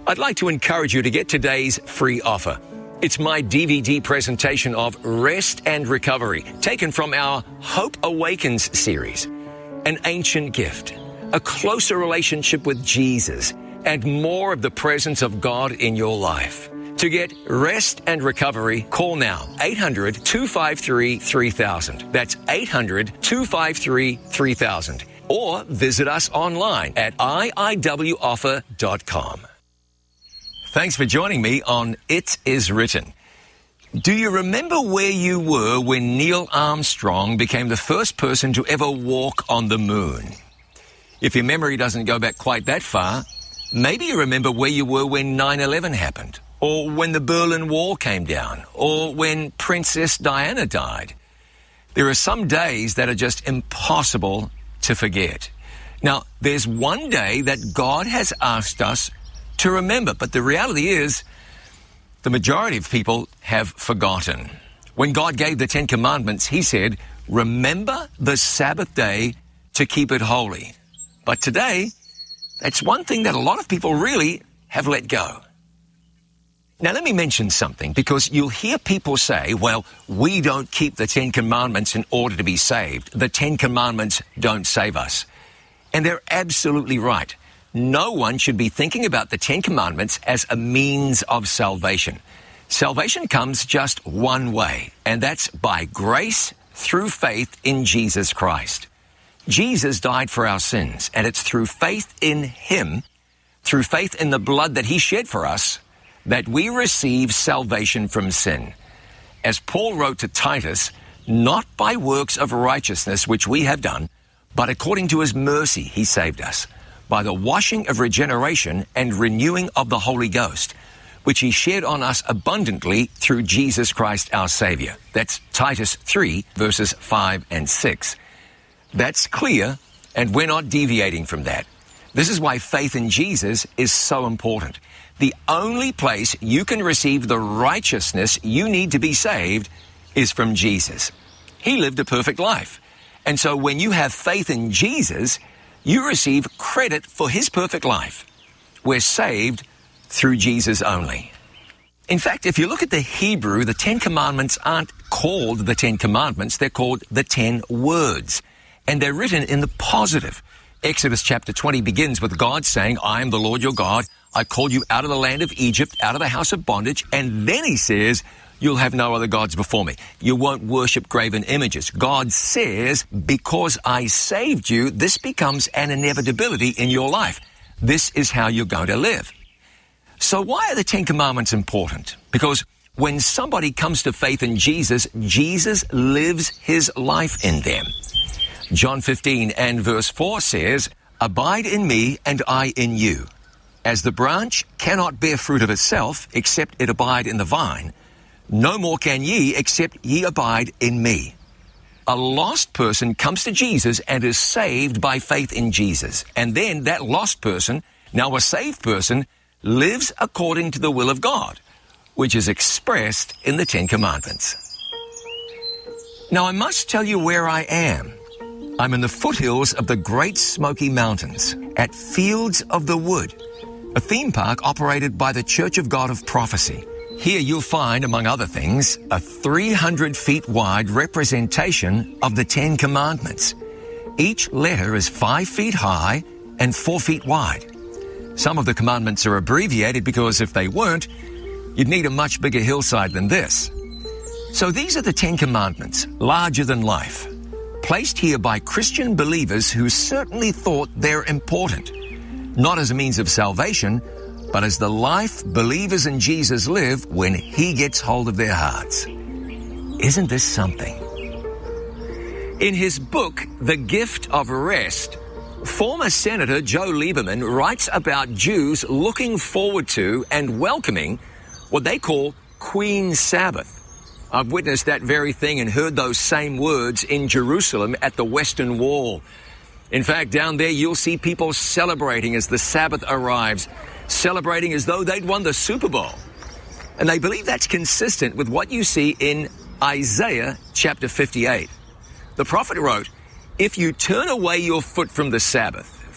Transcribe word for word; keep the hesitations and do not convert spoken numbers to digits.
I'd like to encourage you to get today's free offer. It's my D V D presentation of Rest and Recovery, taken from our Hope Awakens series. An ancient gift, a closer relationship with Jesus, and more of the presence of God in your life. To get Rest and Recovery, call now, eight hundred, two five three, three thousand. That's eight hundred, two five three, three thousand. Or visit us online at I I W offer dot com. Thanks for joining me on It Is Written. Do you remember where you were when Neil Armstrong became the first person to ever walk on the moon? If your memory doesn't go back quite that far, maybe you remember where you were when nine eleven happened, or when the Berlin Wall came down, or when Princess Diana died. There are some days that are just impossible to forget. Now, there's one day that God has asked us to remember, but the reality is the majority of people have forgotten. When God gave the Ten Commandments, he said, remember the Sabbath day to keep it holy. But today, that's one thing that a lot of people really have let go. Now, let me mention something, because you'll hear people say, well, we don't keep the Ten Commandments in order to be saved. The Ten Commandments don't save us. And they're absolutely right. No one should be thinking about the Ten Commandments as a means of salvation. Salvation comes just one way, and that's by grace through faith in Jesus Christ. Jesus died for our sins, and it's through faith in him, through faith in the blood that he shed for us, that we receive salvation from sin. As Paul wrote to Titus, not by works of righteousness which we have done, but according to his mercy he saved us, by the washing of regeneration and renewing of the Holy Ghost, which he shed on us abundantly through Jesus Christ our Savior. That's Titus three, verses five and six. That's clear, and we're not deviating from that. This is why faith in Jesus is so important. The only place you can receive the righteousness you need to be saved is from Jesus. He lived a perfect life. And so when you have faith in Jesus, you receive credit for his perfect life. We're saved through Jesus only. In fact, if you look at the Hebrew, the Ten Commandments aren't called the Ten Commandments, they're called the Ten Words. And they're written in the positive. Exodus chapter twenty begins with God saying, I am the Lord your God. I called you out of the land of Egypt, out of the house of bondage. And then he says, you'll have no other gods before me. You won't worship graven images. God says, because I saved you, this becomes an inevitability in your life. This is how you're going to live. So why are the Ten Commandments important? Because when somebody comes to faith in Jesus, Jesus lives his life in them. John fifteen and verse four says, abide in me and I in you. As the branch cannot bear fruit of itself, except it abide in the vine, no more can ye, except ye abide in me. A lost person comes to Jesus and is saved by faith in Jesus. And then that lost person, now a saved person, lives according to the will of God, which is expressed in the Ten Commandments. Now I must tell you where I am. I'm in the foothills of the Great Smoky Mountains at Fields of the Wood, a theme park operated by the Church of God of Prophecy. Here you'll find, among other things, a three hundred feet wide representation of the Ten Commandments. Each letter is five feet high and four feet wide. Some of the commandments are abbreviated because if they weren't, you'd need a much bigger hillside than this. So these are the Ten Commandments, larger than life, placed here by Christian believers who certainly thought they're important, not as a means of salvation, but as the life believers in Jesus live when he gets hold of their hearts. Isn't this something? In his book, The Gift of Rest, former Senator Joe Lieberman writes about Jews looking forward to and welcoming what they call Queen Sabbath. I've witnessed that very thing and heard those same words in Jerusalem at the Western Wall. In fact, down there you'll see people celebrating as the Sabbath arrives, celebrating as though they'd won the Super Bowl. And they believe that's consistent with what you see in Isaiah chapter fifty-eight. The prophet wrote, if you turn away your foot from the Sabbath